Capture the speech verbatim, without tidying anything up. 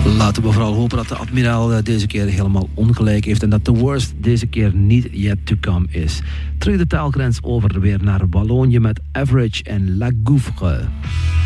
Laten we vooral hopen dat de admiraal deze keer helemaal ongelijk heeft en dat de worst deze keer niet yet to come is. Terug de taalgrens over weer naar Wallonië met Average en La Gouffre.